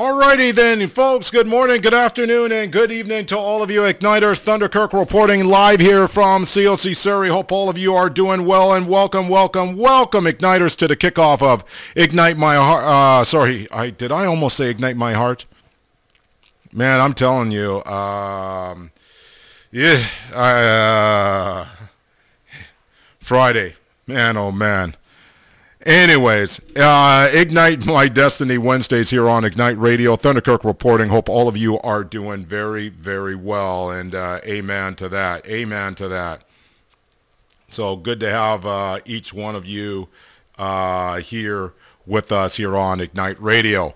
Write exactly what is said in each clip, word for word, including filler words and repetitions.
Alrighty then, folks. Good morning, good afternoon, and good evening to all of you Igniters. Thunder Kirk reporting live here from C L C Surrey. Hope all of you are doing well, and welcome, welcome, welcome, Igniters, to the kickoff of Ignite My Heart. Uh, sorry, I did I almost say Ignite My Heart? Man, I'm telling you, um, yeah, uh, Friday, man, oh man. Anyways, uh, Ignite My Destiny Wednesdays here on Ignite Radio. Thunder Kirk reporting. Hope all of you are doing very, very well, and uh, amen to that. Amen to that. So good to have uh, each one of you uh, here with us here on Ignite Radio.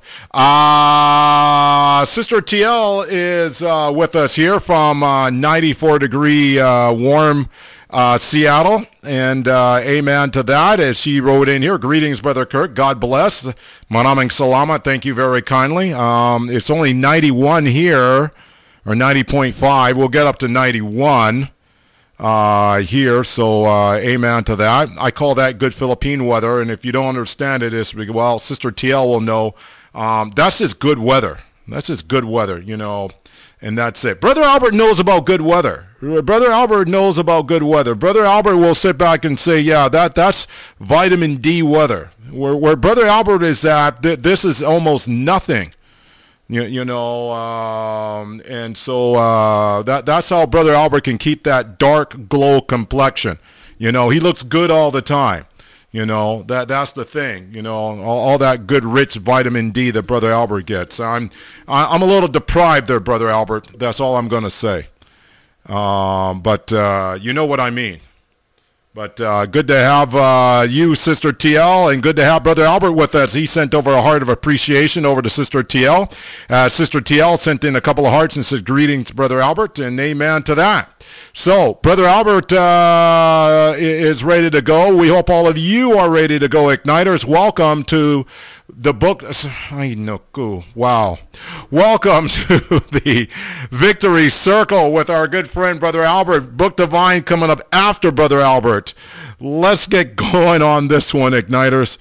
Uh, Sister T L is uh, with us here from uh, ninety-four degree uh, warm Uh, Seattle, and uh, amen to that, as she wrote in here. Greetings, Brother Kirk. God bless. Manaming salama. Thank you very kindly. Um, it's only ninety-one here, or ninety point five. We'll get up to ninety-one uh, here, so uh, amen to that. I call that good Philippine weather, and if you don't understand it, it's, well, Sister T L will know. Um, that's just good weather. That's just good weather, you know. And that's it. Brother Albert knows about good weather. Brother Albert knows about good weather. Brother Albert will sit back and say, yeah, that that's vitamin D weather. Where where Brother Albert is at, th- this is almost nothing. You, you know, um, and so uh, that that's how Brother Albert can keep that dark glow complexion. You know, he looks good all the time. You know, that that's the thing, you know, all, all that good, rich vitamin D that Brother Albert gets. I'm I'm a little deprived there, Brother Albert. That's all I'm going to say. Um, but uh, you know what I mean. But uh, good to have uh, you, Sister T L, and good to have Brother Albert with us. He sent over a heart of appreciation over to Sister T L. Uh, Sister T L sent in a couple of hearts and said, greetings, Brother Albert, and amen to that. So, Brother Albert uh, is ready to go. We hope all of you are ready to go, Igniters. Welcome to the book. I know, wow. Welcome to the Victory Circle with our good friend, Brother Albert. Book Divine coming up after Brother Albert. Let's get going on this one, Igniters.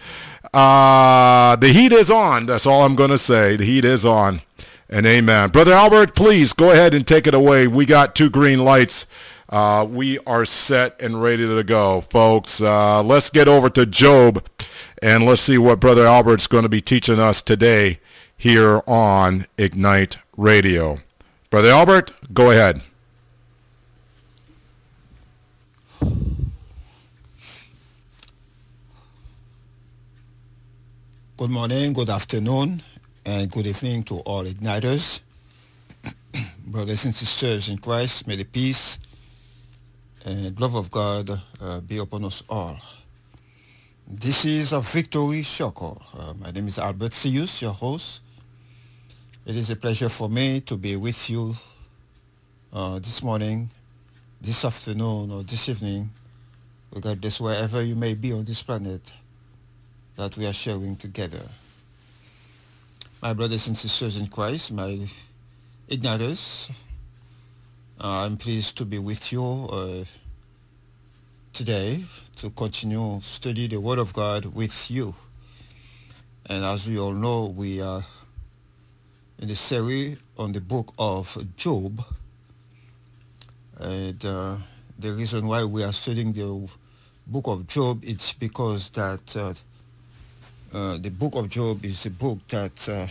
Uh, the heat is on. That's all I'm going to say. The heat is on. And amen. Brother Albert, please go ahead and take it away. We got two green lights. Uh, we are set and ready to go, folks. Uh, let's get over to Job, and let's see what Brother Albert's going to be teaching us today here on Ignite Radio. Brother Albert, go ahead. Good morning, good afternoon, and good evening to all Igniters. Brothers and sisters in Christ, may the peace and love of God uh, be upon us all. This is a Victory Circle. Uh, my name is Albert Sius, your host. It is a pleasure for me to be with you uh, this morning, this afternoon, or this evening, regardless wherever you may be on this planet that we are sharing together. My brothers and sisters in Christ, my Igniters, uh, I'm pleased to be with you uh, today to continue study the Word of God with you. And as we all know, we are in the series on the book of Job. And uh, the reason why we are studying the book of Job is because that uh, uh, the book of Job is a book that uh,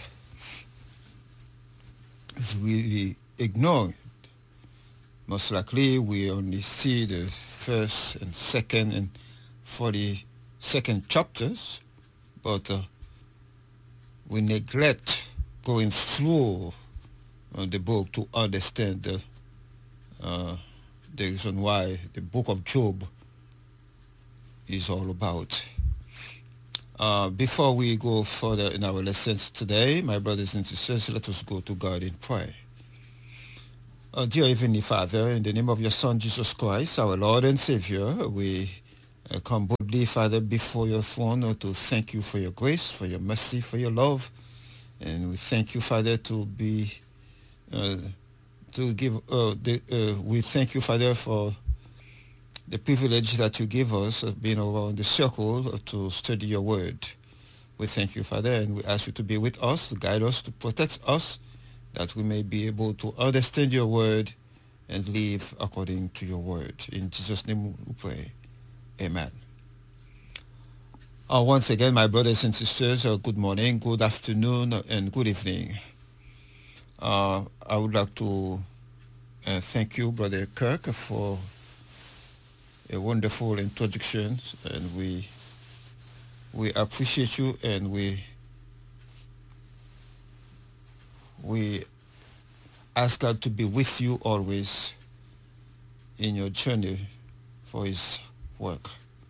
is really ignored. Most likely we only see the first and second and forty-second chapters, but uh, we neglect going through uh, the book to understand the, uh, the reason why the book of Job is all about. Uh, before we go further in our lessons today, my brothers and sisters, let us go to God in prayer. Uh, dear Heavenly Father, in the name of your Son, Jesus Christ, our Lord and Savior, we uh, come boldly, Father, before your throne uh, to thank you for your grace, for your mercy, for your love. And we thank you, Father, to be, uh, to give, uh, the, uh, we thank you, Father, for the privilege that you give us of being around the circle uh, to study your word. We thank you, Father, and we ask you to be with us, to guide us, to protect us, that we may be able to understand your word and live according to your word. In Jesus' name we pray. Amen. Uh, once again, my brothers and sisters, uh, good morning, good afternoon, and good evening. Uh, I would like to uh, thank you, Brother Kirk, for a wonderful introduction, and we we appreciate you, and we we ask God to be with you always in your journey for His work.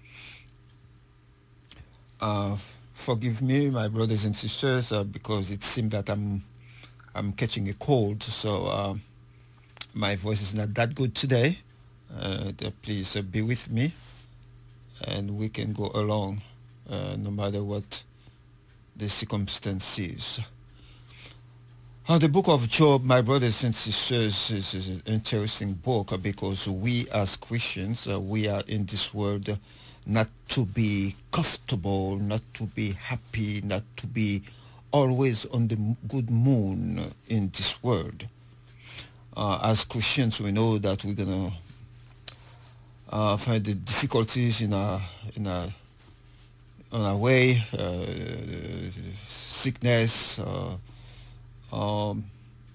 Uh, forgive me, my brothers and sisters, uh, because it seems that I'm I'm catching a cold, so uh, my voice is not that good today. Uh, please uh, be with me, and we can go along uh, no matter what the circumstances. Uh, the book of Job, my brothers and sisters, is, is an interesting book because we as Christians, uh, we are in this world uh, not to be comfortable, not to be happy, not to be always on the good moon in this world. Uh, as Christians, we know that we're gonna uh, find the difficulties in our in our on our way, uh, sickness, uh, um,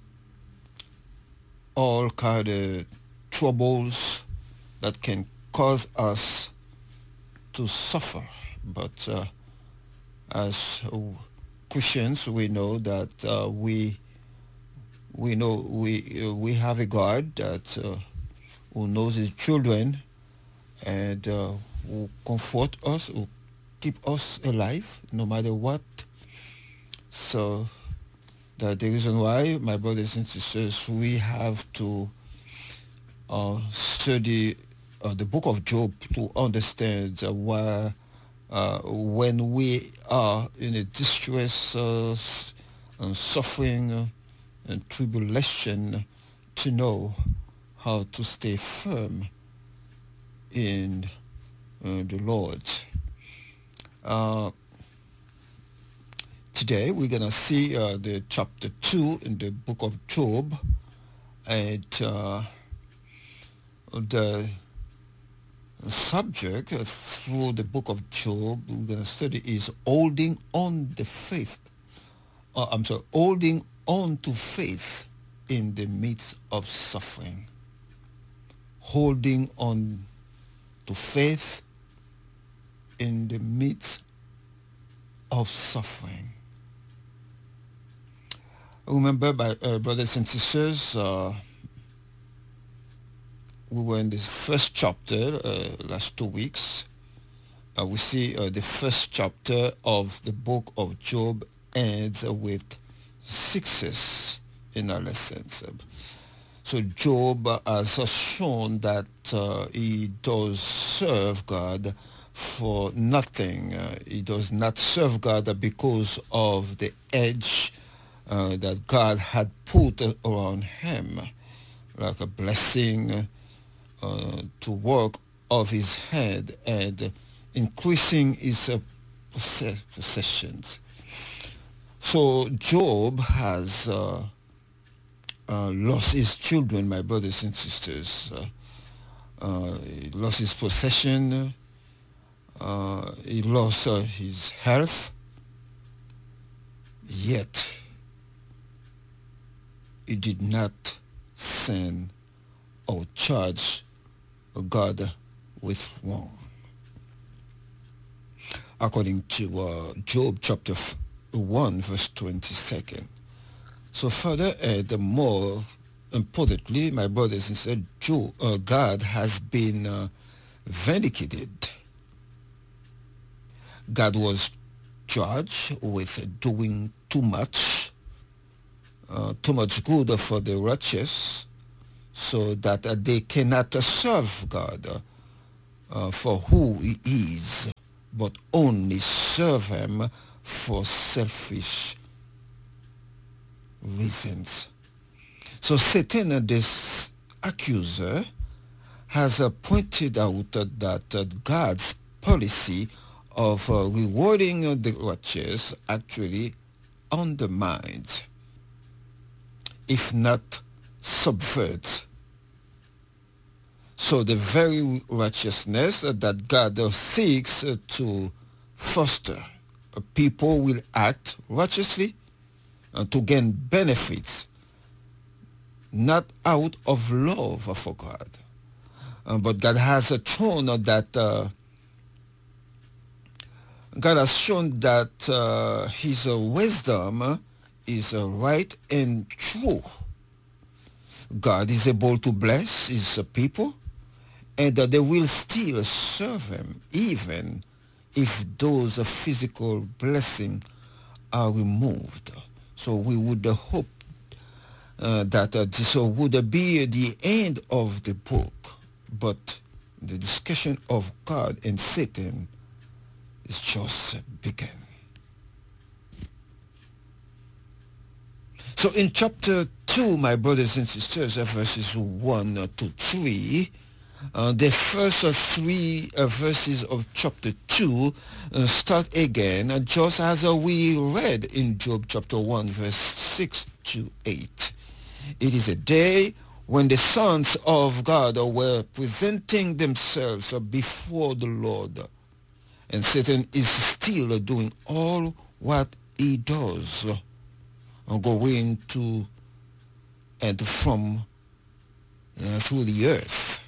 all kind of troubles that can cause us to suffer. But uh, as Christians, we know that uh, we we know we uh, we have a God that uh, who knows His children and uh, who comfort us, who keep us alive no matter what. So that's the reason why, my brothers and sisters, we have to uh, study uh, the book of Job to understand uh, why uh, when we are in a distress uh, and suffering uh, and tribulation, to know how to stay firm in uh, the Lord. Uh, today we're going to see uh, the chapter two in the book of Job, and uh, the subject uh, through the book of Job we're going to study is holding on the faith. Uh, I'm sorry, holding on to faith in the midst of suffering. Holding on to faith in the midst of suffering. Remember, my uh, brothers and sisters, uh, we were in the first chapter uh, last two weeks. Uh, we see uh, the first chapter of the book of Job ends with success in our lessons. So Job has shown that uh, he does serve God for nothing. Uh, he does not serve God because of the edge uh, that God had put around him, like a blessing uh, to work of his hand and increasing his uh, possessions. So Job has uh, uh, lost his children, my brothers and sisters. Uh, uh, he lost his possession. Uh, he lost uh, his health. Yet he did not sin or charge God with wrong. According to uh, Job chapter one verse twenty-second. So further and uh, more importantly, my brothers and sisters, Job, uh, God has been uh, vindicated. God was charged with doing too much, uh, too much good for the righteous, so that uh, they cannot uh, serve God uh, uh, for who He is, but only serve Him for selfish reasons. So Satan, uh, this accuser, has uh, pointed out uh, that uh, God's policy of uh, rewarding uh, the righteous actually undermines, if not subverts. So the very righteousness that God seeks to foster, people will act righteously to gain benefits, not out of love for God. Uh, but God has shown that uh, God has shown that uh, His uh, wisdom is uh, right and true. God is able to bless His uh, people, and that they will still serve Him, even if those uh, physical blessings are removed. So we would uh, hope uh, that uh, this uh, would be the end of the book, but the discussion of God and Satan is just begun. So in chapter two, my brothers and sisters, verses one to three, Uh, the first uh, three uh, verses of chapter two uh, start again, uh, just as uh, we read in Job chapter one, verse six to eight. It is a day when the sons of God uh, were presenting themselves uh, before the Lord, and Satan is still uh, doing all what he does, uh, going to and from uh, through the earth.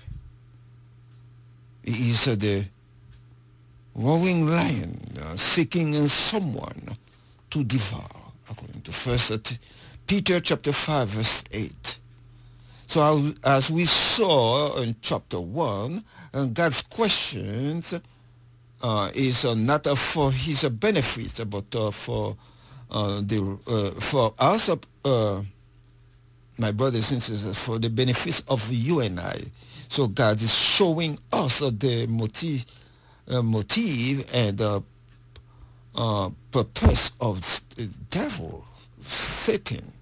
He is uh, the roaring lion uh, seeking uh, someone to devour, according to First Peter chapter five, verse eight. So as, as we saw in chapter one, uh, God's questions uh, is uh, not uh, for His uh, benefit, but uh, for uh, the uh, for us, uh, my brothers and sisters, for the benefits of you and I. So God is showing us uh, the motive, uh, motive and uh, uh, purpose of the devil, Satan.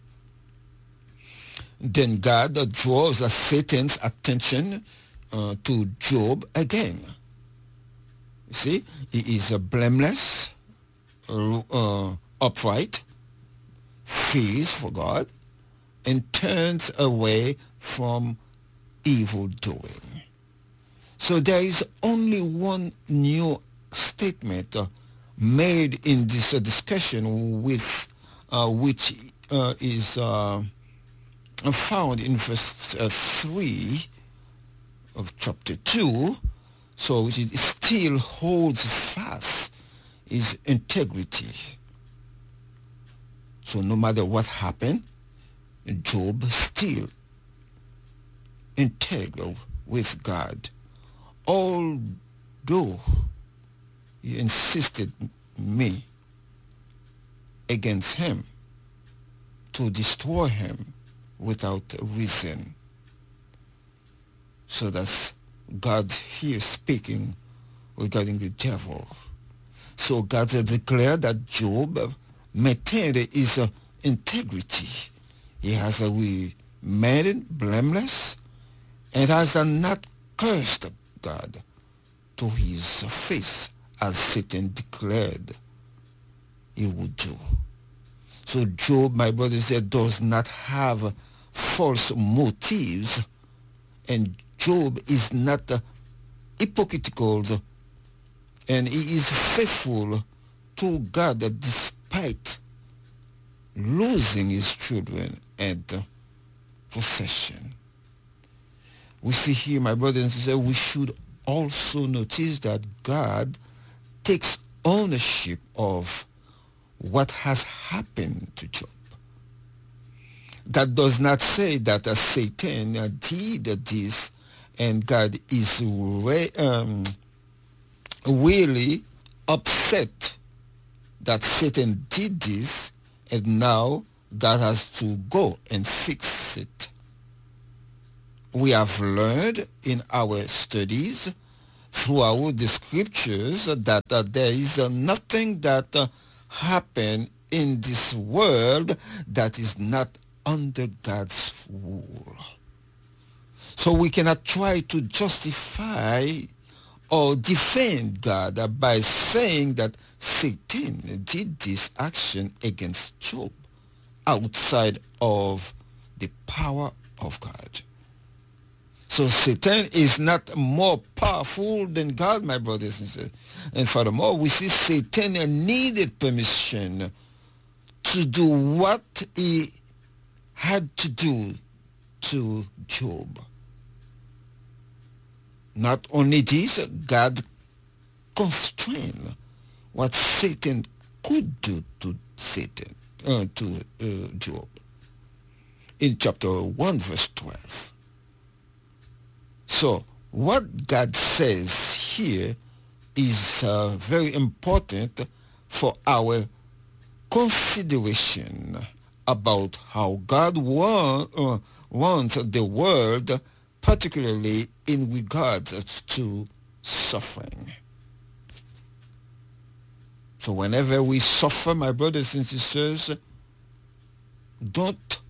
Then God uh, draws uh, Satan's attention uh, to Job again. You see, he is uh, blameless, uh, upright, fears for God, and turns away from evil doing. So there is only one new statement uh, made in this uh, discussion with uh, which uh, is uh, found in verse uh, three of chapter two. So it still holds fast his integrity. So no matter what happened, Job still integral with God, although he insisted me against him to destroy him without reason. So that's God here speaking regarding the devil. So God declared that Job maintained his uh, integrity. He has uh, remained blameless and has uh, not cursed God to his face as Satan declared he would do. So Job, my brother, said, does not have false motives, and Job is not uh, hypocritical, and he is faithful to God despite losing his children and uh, possession. We see here, my brothers and sisters, we should also notice that God takes ownership of what has happened to Job. God does not say that uh, Satan uh, did this and God is re- um, really upset that Satan did this and now God has to go and fix it. We have learned in our studies throughout the scriptures that uh, there is uh, nothing that uh, happened in this world that is not under God's rule. So we cannot try to justify or defend God by saying that Satan did this action against Job outside of the power of God. So Satan is not more powerful than God, my brothers and sisters. And furthermore, we see Satan needed permission to do what he had to do to Job. Not only this, God constrained what Satan could do to Satan, uh, to uh, Job. In chapter one, verse twelve. So, what God says here is uh, very important for our consideration about how God want, uh, wants the world, particularly in regards to suffering. So whenever we suffer, my brothers and sisters, don't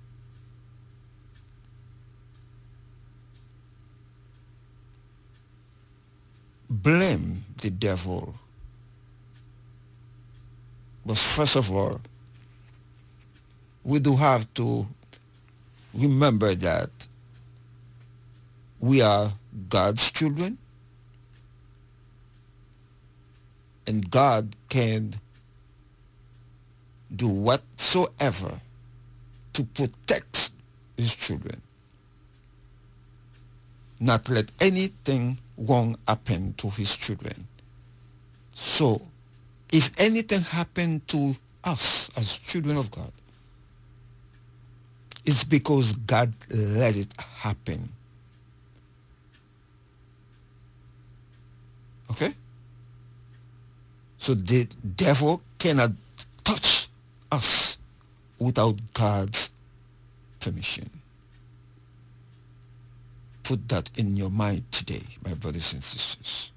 blame the devil. But first of all, we do have to remember that we are God's children, and God can do whatsoever to protect his children. Not let anything wrong happen to his children. So, if anything happened to us as children of God, it's because God let it happen. Okay? So the devil cannot touch us without God's permission. Put that in your mind today, my brothers and sisters.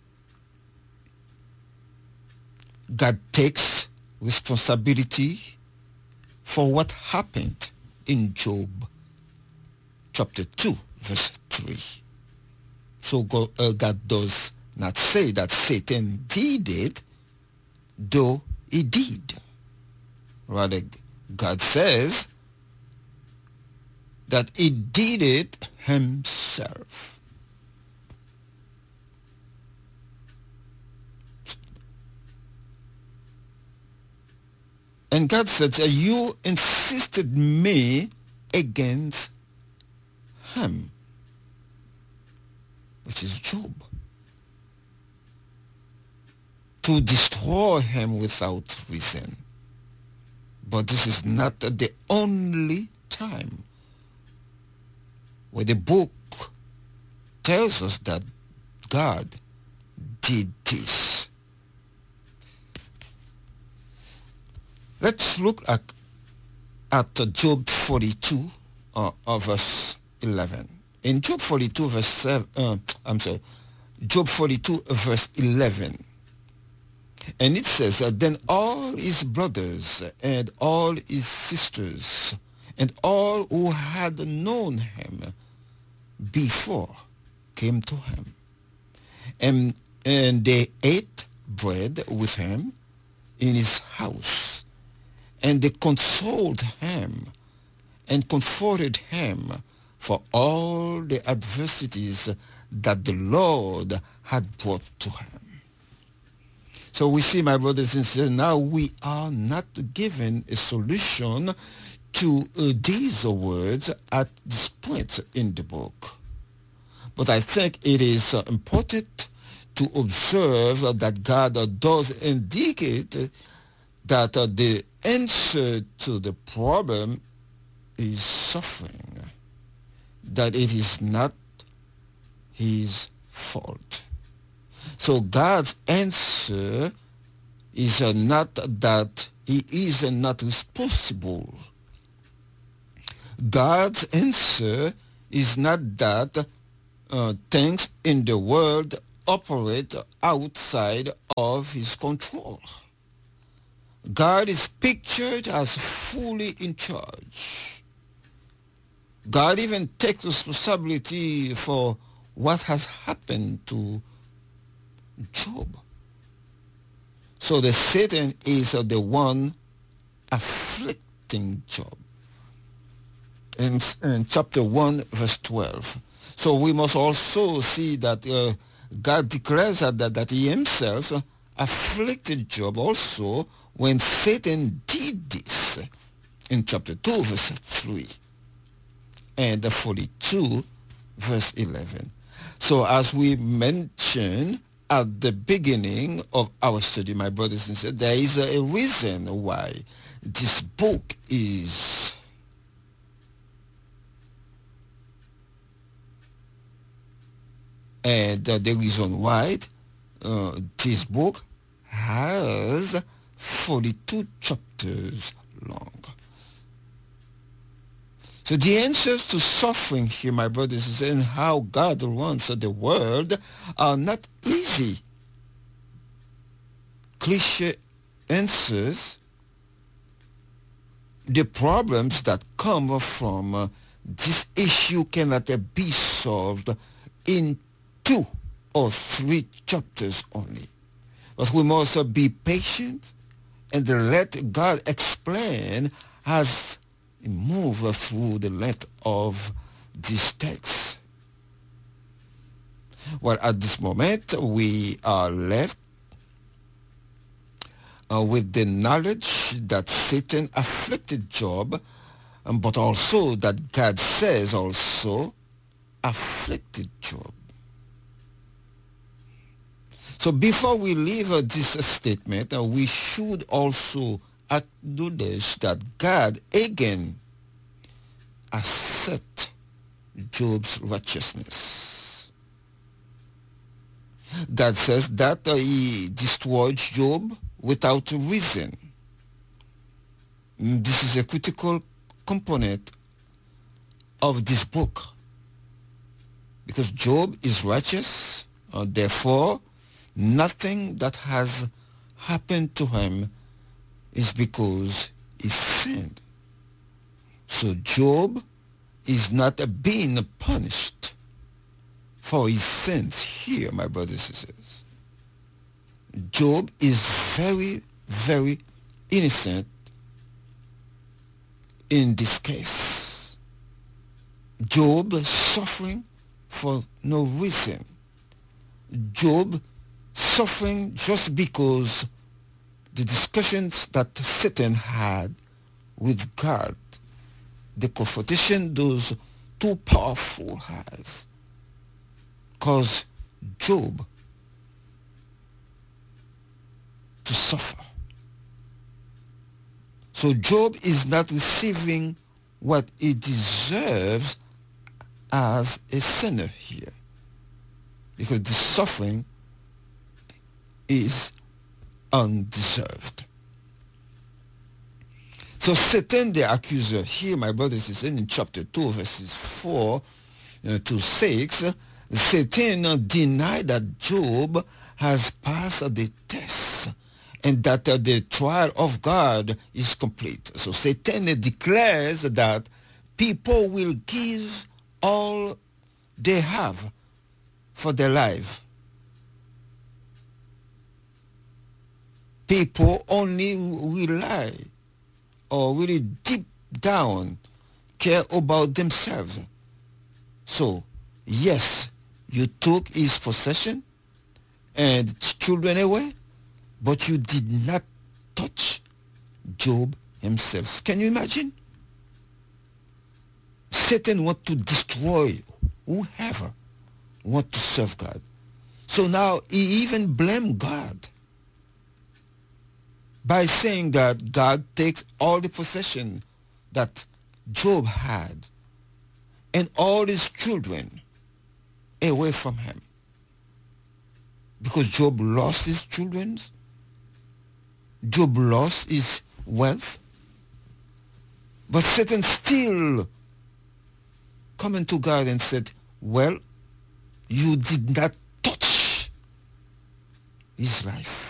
God takes responsibility for what happened in Job chapter two, verse three. So God, uh, God does not say that Satan did it, though he did. Rather, God says that he did it himself. And God said, you insisted me against him, which is Job, to destroy him without reason. But this is not the only time where the book tells us that God did this. Let's look at, at Job forty-two, uh, uh, verse eleven. In Job forty-two, verse seven, uh, I'm sorry, Job forty-two, verse eleven. And it says, uh, then all his brothers and all his sisters and all who had known him before came to him. And, and they ate bread with him in his house. And they consoled him and comforted him for all the adversities that the Lord had brought to him. So we see, my brothers and sisters, now we are not given a solution to uh, these words at this point in the book. But I think it is uh, important to observe that God uh, does indicate that uh, the answer to the problem is suffering, that it is not his fault. So God's answer is uh, not that he is uh, not responsible. God's answer is not that uh, things in the world operate outside of his control. God is pictured as fully in charge. God even takes responsibility for what has happened to Job. So the Satan is uh, the one afflicting Job. In, in chapter one, verse twelve. So we must also see that uh, God declares that, that, that he himself uh, afflicted Job also when Satan did this in chapter two, verse three, and forty-two, verse eleven. So as we mentioned at the beginning of our study, my brothers and sisters, there is a reason why this book is and uh, the reason why uh, this book has forty-two chapters long. So the answers to suffering here, my brothers and sisters, and how God runs the world are not easy. Cliche answers, the problems that come from uh, this issue cannot uh, be solved in two or three chapters only. But we must uh, be patient and let God explain as he moves through the length of this text. Well, at this moment, we are left uh, with the knowledge that Satan afflicted Job, um, but also that God says also afflicted Job. So before we leave uh, this uh, statement, uh, we should also acknowledge that God again accepts Job's righteousness. God says that uh, he destroyed Job without reason. This is a critical component of this book, because Job is righteous, uh, therefore nothing that has happened to him is because he sinned. So Job is not being punished for his sins here, my brothers and sisters. Job is very, very innocent in this case. Job suffering for no reason. Job suffering just because the discussions that Satan had with God, the confrontation those too powerful has, caused Job to suffer. So Job is not receiving what he deserves as a sinner here, because the suffering is undeserved. So Satan, the accuser here, my brothers and sisters, in chapter two, verses four uh, to six, Satan uh, denied that Job has passed the test and that uh, the trial of God is complete. So Satan uh, declares that people will give all they have for their life. People only rely or really deep down care about themselves. So, yes, you took his possession and children away, but you did not touch Job himself. Can you imagine? Satan wants to destroy whoever wants to serve God. So now he even blamed God by saying that God takes all the possession that Job had and all his children away from him. Because Job lost his children, Job lost his wealth, but Satan still coming to God and said, well, you did not touch his life.